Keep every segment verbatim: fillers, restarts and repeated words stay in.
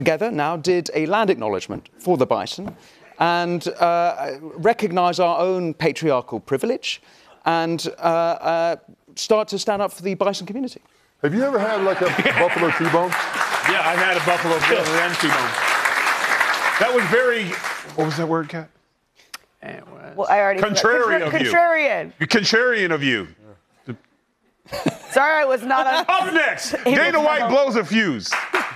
together now did a land acknowledgement for the bison and uh, recognise our own patriarchal privilege and uh, uh, start to stand up for the bison community. Have you ever had like a buffalo T-bone? Yeah, I've had a buffalo and T-bone. That was very, what was that word, Kat? It was. Well, I already Contrarian Contra- of you. Contrarian. Contrarian of you. Sorry, I was not on. Up next, Dana White blows a fuse.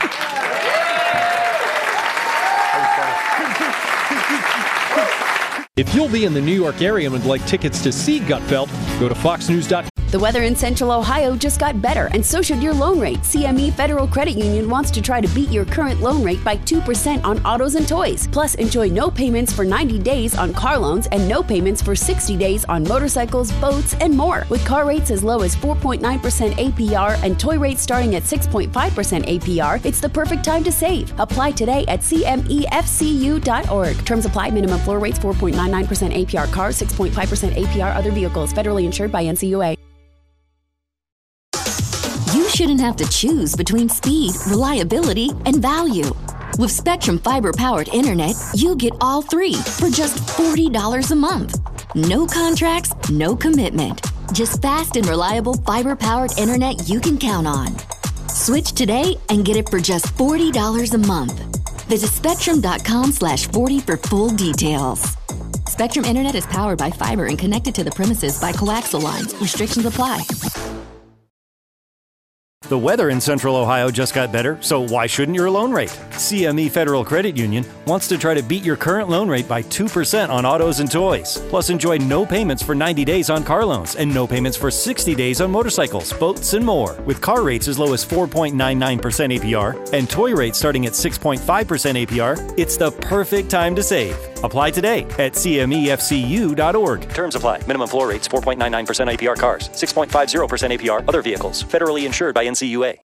If you'll be in the New York area and would like tickets to see Gutfeld, go to fox news dot com. The weather in Central Ohio just got better, and so should your loan rate. C M E Federal Credit Union wants to try to beat your current loan rate by two percent on autos and toys. Plus, enjoy no payments for ninety days on car loans and no payments for sixty days on motorcycles, boats, and more. With car rates as low as four point nine percent A P R and toy rates starting at six point five percent A P R, it's the perfect time to save. Apply today at C M E F C U dot org. Terms apply. Minimum floor rates four point nine nine percent A P R cars, six point five percent A P R other vehicles. Federally insured by N C U A. You shouldn't have to choose between speed, reliability, and value. With Spectrum Fiber-powered internet, you get all three for just forty dollars a month. No contracts, no commitment. Just fast and reliable fiber-powered internet you can count on. Switch today and get it for just forty dollars a month. Visit spectrum dot com slash forty for full details. Spectrum Internet is powered by fiber and connected to the premises by coaxial lines. Restrictions apply. The weather in Central Ohio just got better, so why shouldn't your loan rate? C M E Federal Credit Union wants to try to beat your current loan rate by two percent on autos and toys. Plus, enjoy no payments for ninety days on car loans and no payments for sixty days on motorcycles, boats, and more. With car rates as low as four point nine nine percent A P R and toy rates starting at six point five percent A P R, it's the perfect time to save. Apply today at C M E F C U dot org. Terms apply. Minimum floor rates four point nine nine percent A P R cars, six point five zero percent A P R other vehicles. Federally insured by N C U A.